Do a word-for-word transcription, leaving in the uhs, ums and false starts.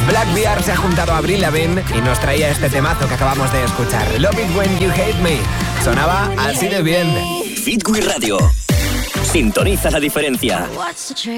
Blackbeard se ha juntado a Avril Lavigne y nos traía este temazo que acabamos de escuchar. Love It When You Hate Me. Sonaba así de bien. Hit Radio. Sintoniza la diferencia.